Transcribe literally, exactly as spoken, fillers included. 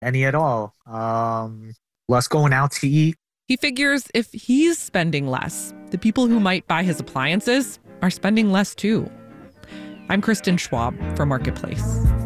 any at all. Um, less going out to eat. He figures if he's spending less, the people who might buy his appliances are spending less too. I'm Kristen Schwab for Marketplace.